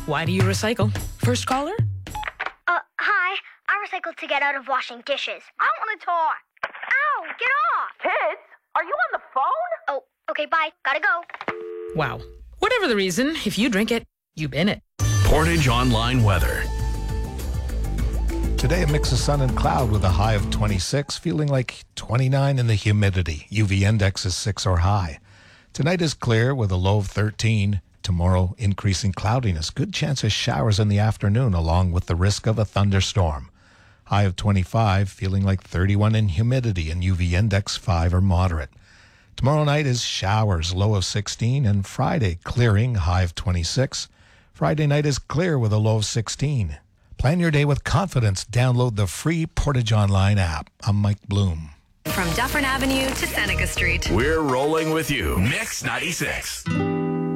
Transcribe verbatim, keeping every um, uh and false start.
Why do you recycle? First caller? Uh, hi. I recycle to get out of washing dishes. I want to talk. Ow, get off. Kids, are you on the phone? Oh, okay, bye. Gotta go. Wow. Whatever the reason, if you drink it, you bin it. Portage Online weather. Today, a mix of sun and cloud with a high of twenty-six, feeling like twenty-nine in the humidity. U V index is six or high. Tonight is clear with a low of thirteen. Tomorrow, increasing cloudiness. Good chance of showers in the afternoon, along with the risk of a thunderstorm. High of twenty-five, feeling like thirty-one in humidity, and U V index five or moderate. Tomorrow night is showers, low of sixteen, and Friday clearing, high of twenty-six. Friday night is clear with a low of sixteen. Plan your day with confidence. Download the free Portage Online app. I'm Mike Bloom. From Dufferin Avenue to Seneca Street. We're rolling with you. Mix ninety-six.